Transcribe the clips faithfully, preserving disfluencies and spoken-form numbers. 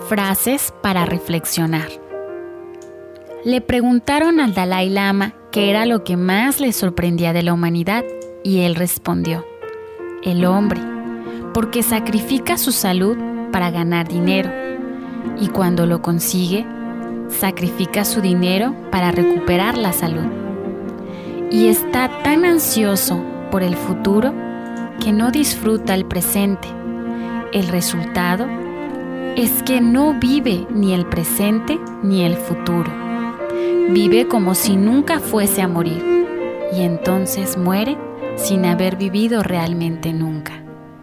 Frases para reflexionar. Le preguntaron al Dalai Lama qué era lo que más le sorprendía de la humanidad y él respondió: el hombre, porque sacrifica su salud para ganar dinero y cuando lo consigue, sacrifica su dinero para recuperar la salud. Y está tan ansioso por el futuro que no disfruta el presente. El resultado es que no vive ni el presente ni el futuro. Vive como si nunca fuese a morir y entonces muere sin haber vivido realmente nunca.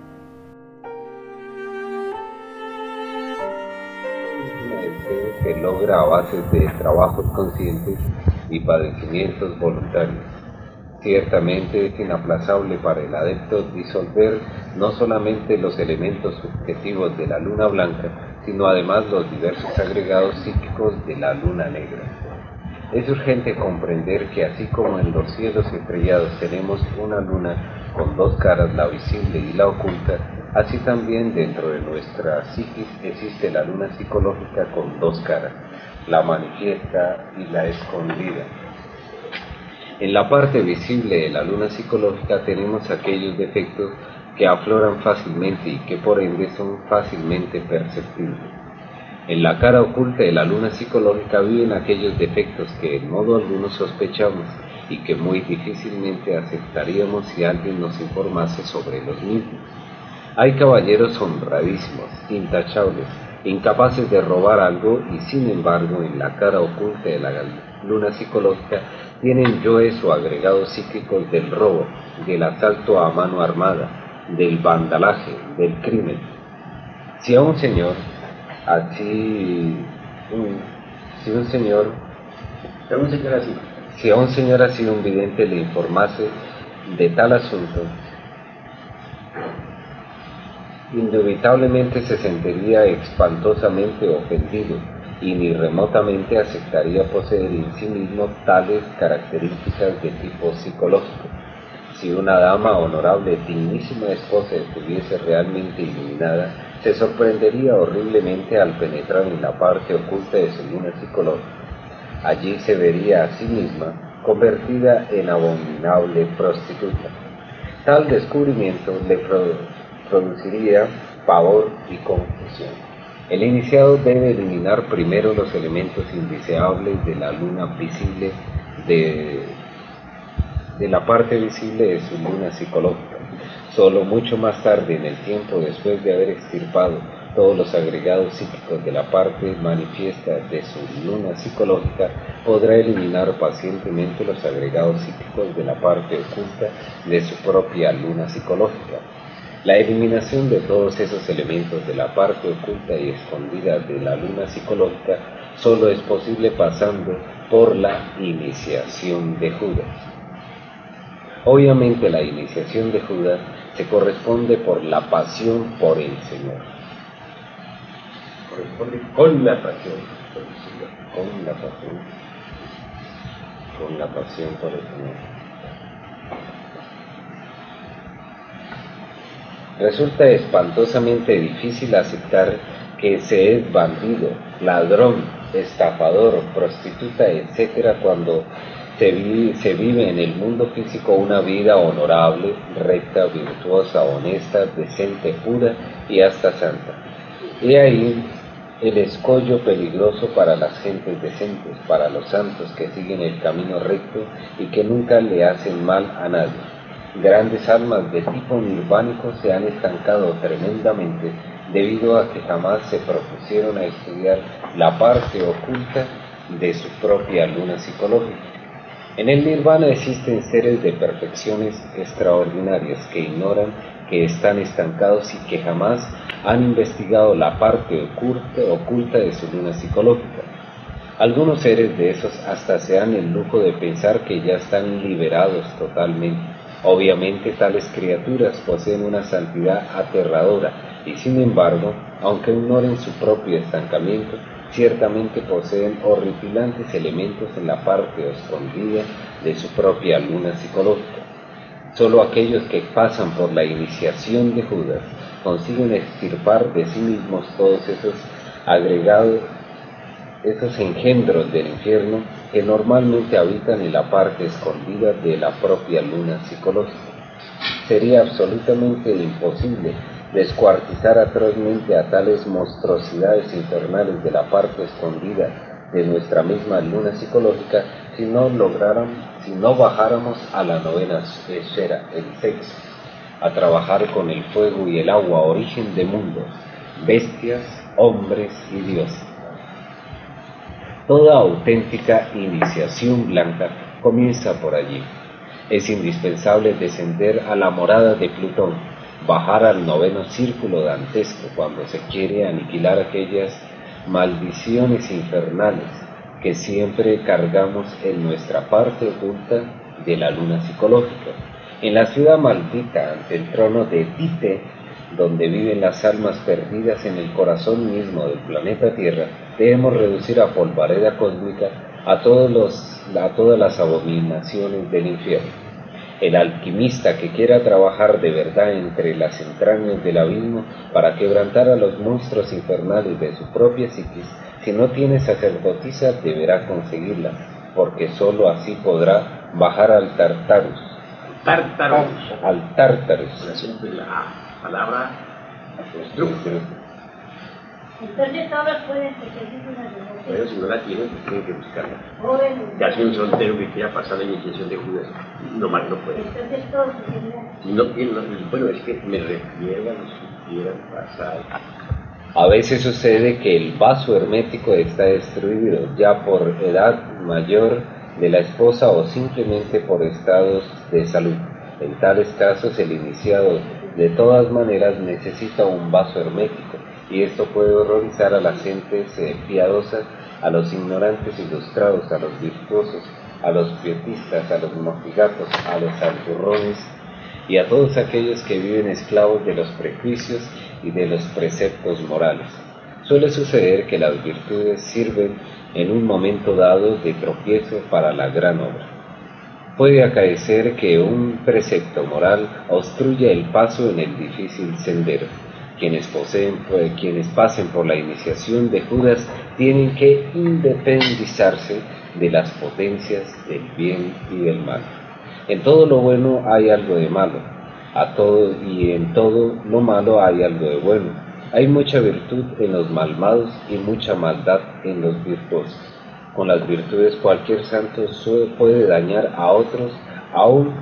Se logra a base de trabajos conscientes y padecimientos voluntarios. Ciertamente es inaplazable para el adepto disolver no solamente los elementos subjetivos de la luna blanca, sino además los diversos agregados psíquicos de la luna negra. Es urgente comprender que así como en los cielos estrellados tenemos una luna con dos caras, la visible y la oculta, así también dentro de nuestra psiquis existe la luna psicológica con dos caras, la manifiesta y la escondida. En la parte visible de la luna psicológica tenemos aquellos defectos que afloran fácilmente y que por ende son fácilmente perceptibles. En la cara oculta de la luna psicológica viven aquellos defectos que en modo alguno sospechamos y que muy difícilmente aceptaríamos si alguien nos informase sobre los mismos. Hay caballeros honradísimos, intachables, incapaces de robar algo y sin embargo en la cara oculta de la luna psicológica tienen yoes o agregados psíquicos del robo, del asalto a mano armada, del vandalaje, del crimen. Si a un señor así, un, si un señor, a un señor así, si a un señor así un vidente le informase de tal asunto, indubitablemente se sentiría espantosamente ofendido y ni remotamente aceptaría poseer en sí mismo tales características de tipo psicológico. Si una dama honorable, dignísima esposa estuviese realmente iluminada, se sorprendería horriblemente al penetrar en la parte oculta de su luna psicológica. Allí se vería a sí misma convertida en abominable prostituta. Tal descubrimiento le produciría pavor y confusión. El iniciado debe eliminar primero los elementos indeseables de la luna visible, de, de la parte visible de su luna psicológica. Solo mucho más tarde en el tiempo, después de haber extirpado todos los agregados psíquicos de la parte manifiesta de su luna psicológica, podrá eliminar pacientemente los agregados psíquicos de la parte oculta de su propia luna psicológica. La eliminación de todos esos elementos de la parte oculta y escondida de la luna psicológica solo es posible pasando por la iniciación de Judas. Obviamente la iniciación de Judas se corresponde por la pasión por el Señor. Corresponde con la pasión por el Señor. Con la pasión. Con la pasión por el Señor. Resulta espantosamente difícil aceptar que se es bandido, ladrón, estafador, prostituta, etcétera cuando se vive, se vive en el mundo físico una vida honorable, recta, virtuosa, honesta, decente, pura y hasta santa. He ahí el escollo peligroso para las gentes decentes, para los santos que siguen el camino recto y que nunca le hacen mal a nadie. Grandes almas de tipo nirvánico se han estancado tremendamente debido a que jamás se propusieron a estudiar la parte oculta de su propia luna psicológica. En el nirvana existen seres de perfecciones extraordinarias que ignoran que están estancados y que jamás han investigado la parte oculta, oculta de su luna psicológica. Algunos seres de esos hasta se dan el lujo de pensar que ya están liberados totalmente. Obviamente tales criaturas poseen una santidad aterradora y sin embargo, aunque ignoren su propio estancamiento, ciertamente poseen horripilantes elementos en la parte escondida de su propia luna psicológica. Solo aquellos que pasan por la iniciación de Judas consiguen extirpar de sí mismos todos esos agregado esos engendros del infierno que normalmente habitan en la parte escondida de la propia luna psicológica. Sería absolutamente imposible descuartizar atrozmente a tales monstruosidades infernales de la parte escondida de nuestra misma luna psicológica si no lográramos, si no bajáramos a la novena esfera, el sexo, a trabajar con el fuego y el agua, origen de mundos, bestias, hombres y dioses. Toda auténtica iniciación blanca comienza por allí. Es indispensable descender a la morada de Plutón, bajar al noveno círculo dantesco cuando se quiere aniquilar aquellas maldiciones infernales que siempre cargamos en nuestra parte oculta de la luna psicológica. En la ciudad maldita, ante el trono de Tite, donde viven las almas perdidas en el corazón mismo del planeta Tierra, debemos reducir a polvareda cósmica a, todos los, a todas las abominaciones del infierno. El alquimista que quiera trabajar de verdad entre las entrañas del abismo para quebrantar a los monstruos infernales de su propia psiquis, si no tiene sacerdotisa deberá conseguirla, porque sólo así podrá bajar al Tartarus. Tártaros. Al Tartarus. La acento de la palabra Entonces todos pueden seguir una devoción. pero si no la tienen, pues tienen que buscarla. Bueno, Ya si un soltero que quiera pasar la iniciación de Judas, nomás no puede. entonces todos serían. Y no, y no, y bueno, es que me refiero a los que quieran pasar. A veces sucede que el vaso hermético está destruido ya por edad mayor de la esposa o simplemente por estados de salud. En tales casos el iniciado de todas maneras necesita un vaso hermético, y esto puede horrorizar a las gentes eh, piadosas, a los ignorantes ilustrados, a los virtuosos, a los pietistas, a los mojigatos, a los santurrones y a todos aquellos que viven esclavos de los prejuicios y de los preceptos morales. Suele suceder que las virtudes sirven en un momento dado de tropiezo para la gran obra. Puede acaecer que un precepto moral obstruya el paso en el difícil sendero. Quienes, poseen, pues, quienes pasen por la iniciación de Judas tienen que independizarse de las potencias del bien y del mal. En todo lo bueno hay algo de malo, a todo, y en todo lo malo hay algo de bueno. Hay mucha virtud en los malvados y mucha maldad en los virtuosos. Con las virtudes cualquier santo puede dañar a otros aún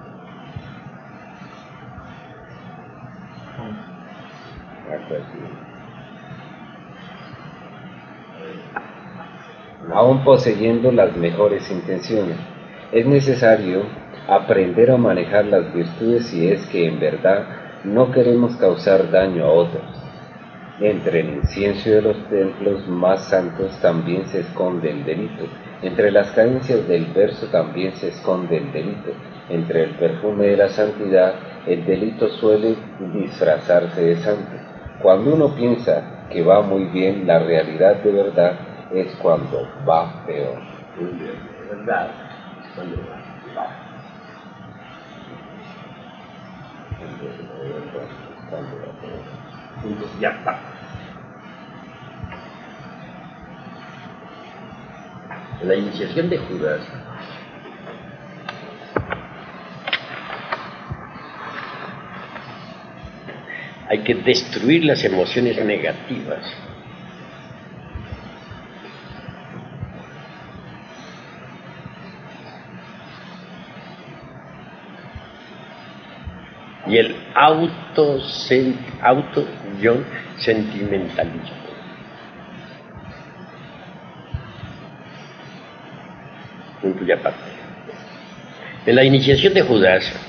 aún poseyendo las mejores intenciones. Es necesario aprender a manejar las virtudes si es que en verdad no queremos causar daño a otros. Entre el incienso de los templos más santos también se esconde el delito. Entre las cadencias del verso también se esconde el delito. Entre el perfume de la santidad, el delito suele disfrazarse de santo. Cuando uno piensa que va muy bien, la realidad de verdad es cuando va peor. De verdad, cuando va. Entonces ya está. En la iniciación de Judas, hay que destruir las emociones negativas. Y el auto, auto yo sentimentalismo. Punto y aparte. En la iniciación de Judas